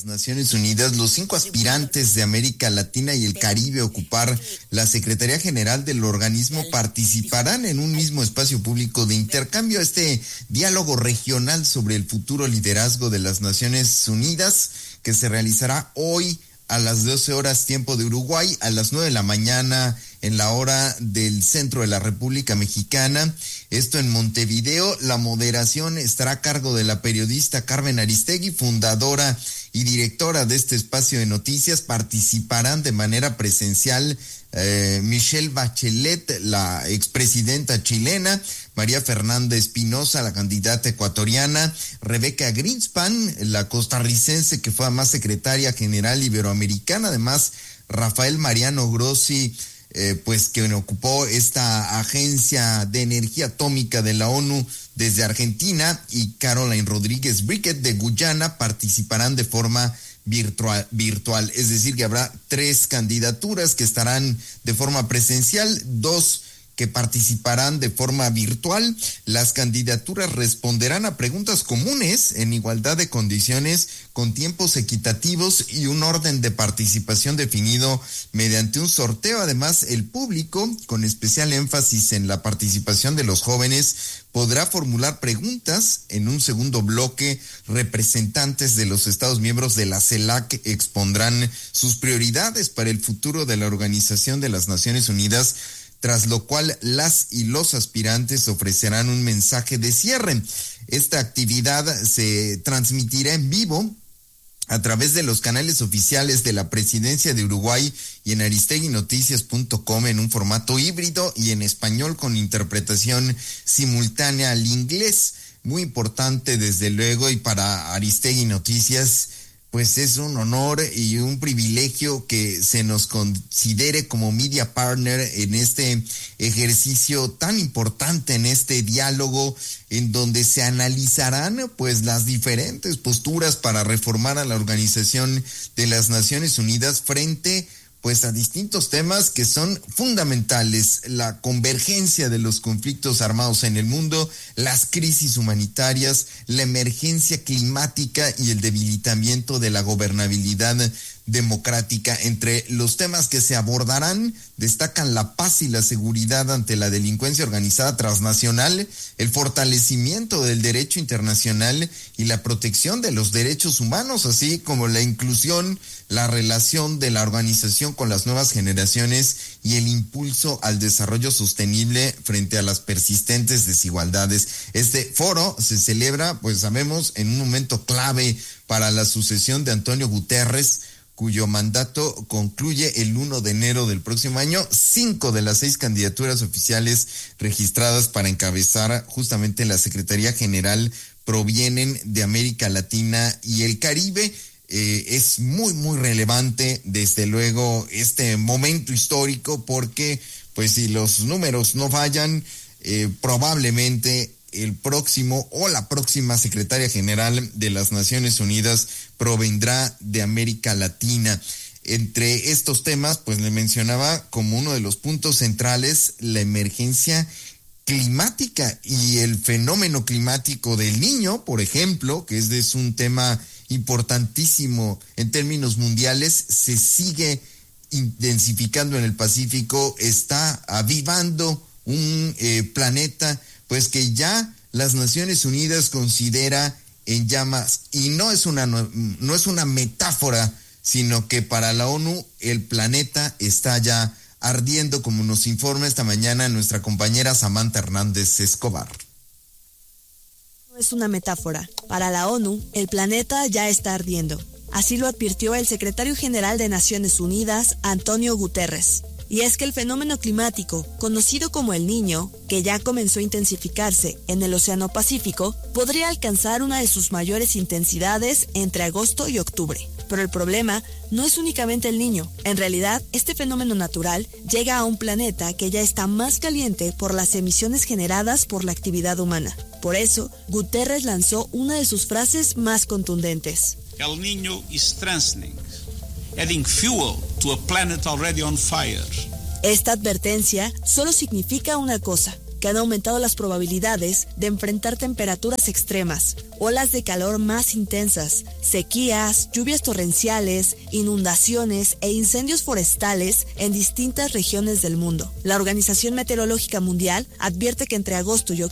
las Naciones Unidas, los 5 aspirantes de América Latina y el Caribe a ocupar la Secretaría General del organismo participarán en un mismo espacio público de intercambio, este diálogo regional sobre el futuro liderazgo de las Naciones Unidas, que se realizará hoy a las 12 horas tiempo de Uruguay, a las 9 de la mañana en la hora del centro de la República Mexicana. Esto en Montevideo. La moderación estará a cargo de la periodista Carmen Aristegui, fundadora y directora de este espacio de noticias. Participarán de manera presencial Michelle Bachelet, la expresidenta chilena, María Fernanda Espinosa, la candidata ecuatoriana, Rebeca Greenspan, la costarricense que fue además secretaria general iberoamericana, además Rafael Mariano Grossi, pues quien ocupó esta agencia de energía atómica de la ONU desde Argentina, y Caroline Rodríguez Briquet de Guyana participarán de forma virtual. Es decir, que habrá 3 candidaturas que estarán de forma presencial, 2 que participarán de forma virtual. Las candidaturas responderán a preguntas comunes en igualdad de condiciones, con tiempos equitativos y un orden de participación definido mediante un sorteo. Además, el público, con especial énfasis en la participación de los jóvenes, podrá formular preguntas. En un segundo bloque, representantes de los Estados miembros de la CELAC expondrán sus prioridades para el futuro de la Organización de las Naciones Unidas, tras lo cual las y los aspirantes ofrecerán un mensaje de cierre. Esta actividad se transmitirá en vivo a través de los canales oficiales de la Presidencia de Uruguay y en aristeguinoticias.com en un formato híbrido y en español con interpretación simultánea al inglés. Muy importante, desde luego, y para Aristegui Noticias, pues es un honor y un privilegio que se nos considere como media partner en este ejercicio tan importante, en este diálogo en donde se analizarán pues las diferentes posturas para reformar a la Organización de las Naciones Unidas frente pues a distintos temas que son fundamentales: la convergencia de los conflictos armados en el mundo, las crisis humanitarias, la emergencia climática y el debilitamiento de la gobernabilidad democrática. Entre los temas que se abordarán destacan la paz y la seguridad ante la delincuencia organizada transnacional, el fortalecimiento del derecho internacional y la protección de los derechos humanos, así como la inclusión, la relación de la organización con las nuevas generaciones y el impulso al desarrollo sostenible frente a las persistentes desigualdades. Este foro se celebra, pues sabemos, en un momento clave para la sucesión de Antonio Guterres, cuyo mandato concluye el 1 de enero del próximo año. 5 de las 6 candidaturas oficiales registradas para encabezar justamente la Secretaría General provienen de América Latina y el Caribe. Es muy, muy relevante, desde luego, este momento histórico, porque, pues, si los números no fallan, probablemente el próximo o la próxima secretaria general de las Naciones Unidas provendrá de América Latina. Entre estos temas, pues le mencionaba como uno de los puntos centrales la emergencia climática y el fenómeno climático del Niño, por ejemplo, que es un tema importantísimo en términos mundiales. Se sigue intensificando en el Pacífico, está avivando un planeta pues que ya las Naciones Unidas considera en llamas, y no es una metáfora, sino que para la ONU el planeta está ya ardiendo, como nos informa esta mañana nuestra compañera Samantha Hernández Escobar. No es una metáfora. Para la ONU, el planeta ya está ardiendo. Así lo advirtió el secretario general de Naciones Unidas, Antonio Guterres. Y es que el fenómeno climático, conocido como el Niño, que ya comenzó a intensificarse en el Océano Pacífico, podría alcanzar una de sus mayores intensidades entre agosto y octubre. Pero el problema no es únicamente el Niño. En realidad, este fenómeno natural llega a un planeta que ya está más caliente por las emisiones generadas por la actividad humana. Por eso, Guterres lanzó una de sus frases más contundentes. El Niño is strengthening, adding fuel to a planet already on fire. Esta advertencia solo significa una cosa: que han aumentado las probabilidades de enfrentar temperaturas extremas, olas de calor más intensas, sequías, lluvias torrenciales, inundaciones e incendios forestales en distintas regiones del mundo. La Organización Meteorológica Mundial advierte que entre agosto y